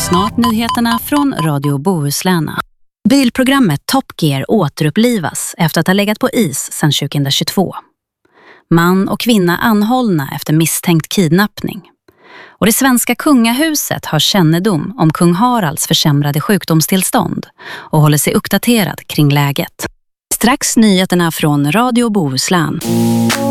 Snart nyheterna från Radio Bohuslän. Bilprogrammet Top Gear återupplivas efter att ha legat på is sedan 2022. Man och kvinna anhållna efter misstänkt kidnappning. Och det svenska kungahuset har kännedom om kung Haralds försämrade sjukdomstillstånd och håller sig uppdaterad kring läget. Strax nyheterna från Radio Bohuslän.